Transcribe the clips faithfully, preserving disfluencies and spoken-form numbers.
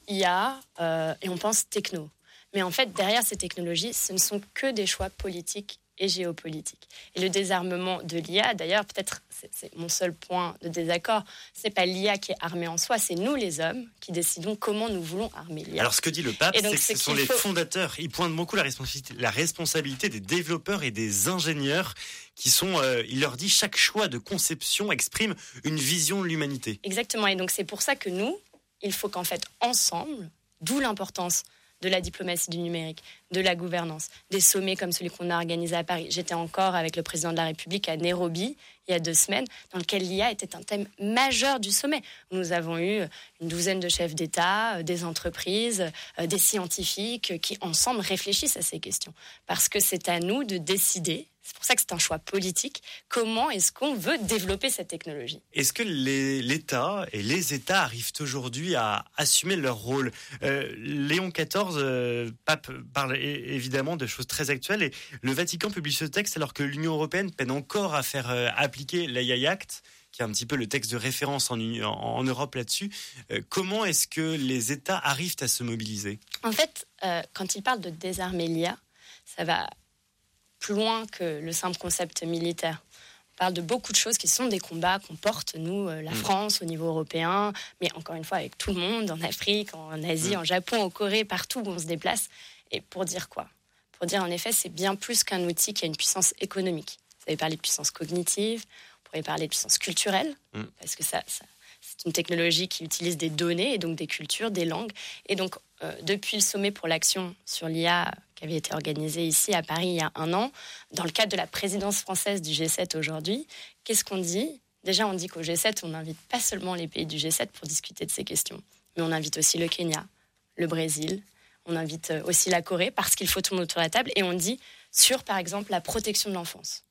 I A euh, et on pense techno. Mais en fait, derrière ces technologies, ce ne sont que des choix politiques et géopolitique. Et le désarmement de l'I A, d'ailleurs, peut-être, c'est, c'est mon seul point de désaccord, c'est pas l'I A qui est armée en soi, c'est nous les hommes qui décidons comment nous voulons armer l'I A. Alors ce que dit le pape, donc, c'est que ce sont faut... les fondateurs, il pointe beaucoup la responsabilité, la responsabilité des développeurs et des ingénieurs qui sont, euh, il leur dit, chaque choix de conception exprime une vision de l'humanité. Exactement, et donc c'est pour ça que nous, il faut qu'en fait, ensemble, d'où l'importance de la diplomatie du numérique, de la gouvernance, des sommets comme celui qu'on a organisé à Paris. J'étais encore avec le président de la République à Nairobi, il y a deux semaines, dans lequel l'I A était un thème majeur du sommet. Nous avons eu une douzaine de chefs d'État, des entreprises, des scientifiques qui, ensemble, réfléchissent à ces questions. Parce que c'est à nous de décider, c'est pour ça que c'est un choix politique, comment est-ce qu'on veut développer cette technologie. Est-ce que les, l'État et les États arrivent aujourd'hui à assumer leur rôle ? euh, Léon quatorze, euh, pape, parle é- évidemment de choses très actuelles et le Vatican publie ce texte alors que l'Union européenne peine encore à faire euh, appliquer l'A I Act, qui est un petit peu le texte de référence en, en, en Europe là-dessus. Euh, comment est-ce que les États arrivent à se mobiliser ? En fait, euh, quand il parle de désarmer l'I A, ça va plus loin que le simple concept militaire. On parle de beaucoup de choses qui sont des combats qu'on porte, nous, euh, la France, au niveau européen, mais encore une fois avec tout le monde, en Afrique, en Asie, mmh. en Japon, en Corée, partout où on se déplace. Et pour dire quoi ? Pour dire, en effet, c'est bien plus qu'un outil qui a une puissance économique. Vous avez parlé de puissance cognitive, on pourrait parler de puissance culturelle, mmh. parce que ça, ça, c'est une technologie qui utilise des données, et donc des cultures, des langues. Et donc, euh, depuis le sommet pour l'action sur l'I A, qui avait été organisé ici à Paris il y a un an, dans le cadre de la présidence française du G sept aujourd'hui, qu'est-ce qu'on dit ? Déjà, on dit qu'au G sept, on n'invite pas seulement les pays du G sept pour discuter de ces questions, mais on invite aussi le Kenya, le Brésil, on invite aussi la Corée, parce qu'il faut tout le monde autour de la table, et on dit sur, par exemple, la protection de l'enfance.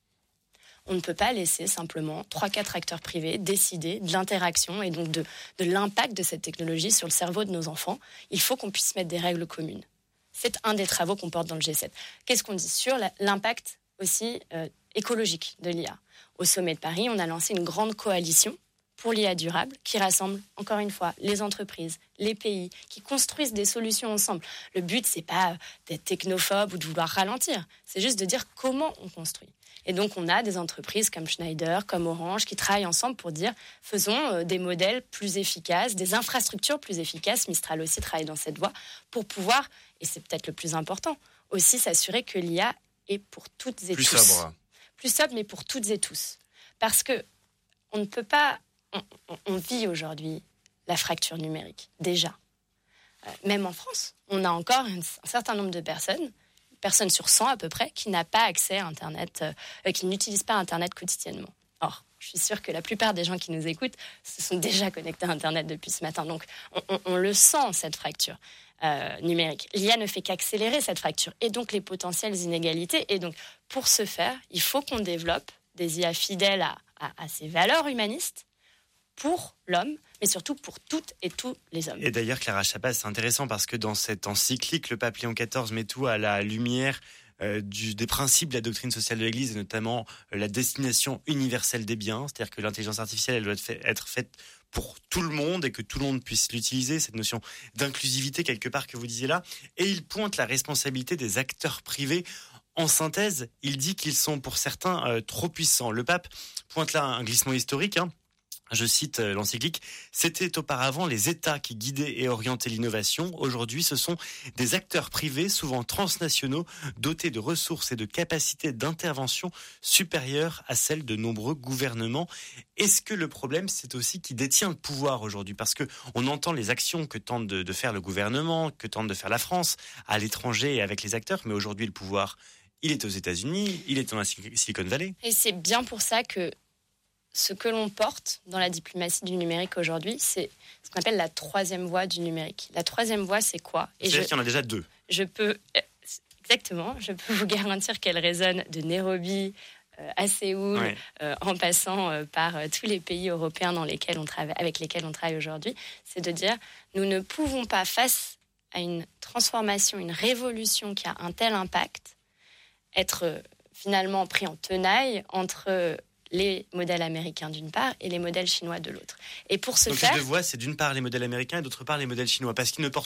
On ne peut pas laisser simplement trois quatre acteurs privés décider de l'interaction et donc de, de l'impact de cette technologie sur le cerveau de nos enfants. Il faut qu'on puisse mettre des règles communes. C'est un des travaux qu'on porte dans le G sept. Qu'est-ce qu'on dit sur la, l'impact aussi euh, écologique de l'I A ? Au sommet de Paris, on a lancé une grande coalition pour l'I A durable qui rassemble, encore une fois, les entreprises, les pays, qui construisent des solutions ensemble. Le but, c'est pas d'être technophobe ou de vouloir ralentir. C'est juste de dire comment on construit. Et donc, on a des entreprises comme Schneider, comme Orange, qui travaillent ensemble pour dire faisons des modèles plus efficaces, des infrastructures plus efficaces. Mistral aussi travaille dans cette voie pour pouvoir, et c'est peut-être le plus important, aussi s'assurer que l'I A est pour toutes et plus tous. Plus sobre. Plus sobre, mais pour toutes et tous. Parce que on ne peut pas... On, on, on vit aujourd'hui la fracture numérique, déjà. Euh, même en France, on a encore un, un certain nombre de personnes, personne sur cent à peu près, qui n'a pas accès à Internet, euh, qui n'utilise pas Internet quotidiennement. Or, je suis sûre que la plupart des gens qui nous écoutent se sont déjà connectés à Internet depuis ce matin. Donc, on, on, on le sent, cette fracture euh, numérique. L'I A ne fait qu'accélérer cette fracture et donc les potentielles inégalités. Et donc, pour ce faire, il faut qu'on développe des I A fidèles à, à, à ces valeurs humanistes pour l'homme, mais surtout pour toutes et tous les hommes. Et d'ailleurs, Clara Chapas, c'est intéressant parce que dans cette encyclique, le pape Léon quatorze met tout à la lumière euh, du, des principes de la doctrine sociale de l'Église, et notamment euh, la destination universelle des biens, c'est-à-dire que l'intelligence artificielle, elle doit être, fait, être faite pour tout le monde et que tout le monde puisse l'utiliser, cette notion d'inclusivité quelque part que vous disiez là. Et il pointe la responsabilité des acteurs privés. En synthèse, il dit qu'ils sont pour certains euh, trop puissants. Le pape pointe là un glissement historique, hein. Je cite l'encyclique, « C'était auparavant les États qui guidaient et orientaient l'innovation. Aujourd'hui, ce sont des acteurs privés, souvent transnationaux, dotés de ressources et de capacités d'intervention supérieures à celles de nombreux gouvernements. » Est-ce que le problème, c'est aussi qui détient le pouvoir aujourd'hui ? Parce qu'on entend les actions que tente de, de faire le gouvernement, que tente de faire la France à l'étranger et avec les acteurs, mais aujourd'hui, le pouvoir, il est aux États-Unis, il est en Silicon Valley. Et c'est bien pour ça que ce que l'on porte dans la diplomatie du numérique aujourd'hui, c'est ce qu'on appelle la troisième voie du numérique. La troisième voie, c'est quoi ? Et C'est-à-dire je, qu'il y en a déjà deux. Je peux, exactement, je peux vous garantir qu'elle résonne de Nairobi euh, à Séoul, ouais. euh, en passant euh, par euh, tous les pays européens dans lesquels on travaille, avec lesquels on travaille aujourd'hui. C'est de dire, nous ne pouvons pas, face à une transformation, une révolution qui a un tel impact, être euh, finalement pris en tenaille entre... Euh, les modèles américains d'une part et les modèles chinois de l'autre. Et pour ce Donc faire... les deux voies, c'est d'une part les modèles américains et d'autre part les modèles chinois, parce qu'ils ne portent